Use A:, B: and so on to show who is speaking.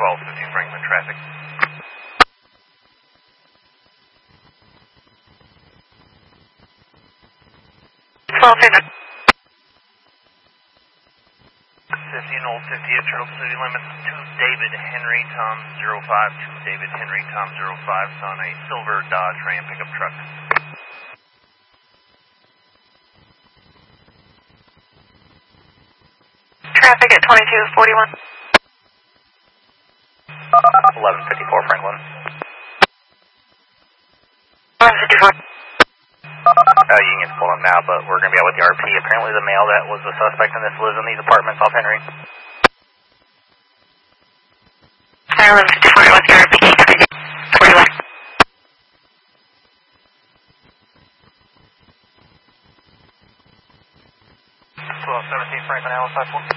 A: 1250 Franklin traffic.
B: 1250.
A: 15 Old 50 at Charles City limits to David Henry Tom 05 to David Henry Tom 05 on a silver Dodge Ram pickup truck.
B: Traffic at 2241.
A: 1154 Franklin.
B: 1154.
A: You can get to pull up now, but we're going to be out with the RP. Apparently the male that was the suspect in this lives in these apartments off Henry.
B: 1154 with the RP. 41.
A: 1217 Franklin Allen 54.